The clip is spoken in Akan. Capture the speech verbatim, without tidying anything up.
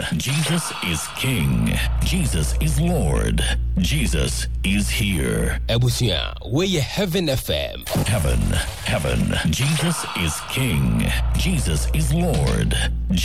Jesus is King. Jesus is Lord. Jesus is here. Ebusia, where you Heaven F M. Heaven, heaven. Jesus is King. Jesus is Lord.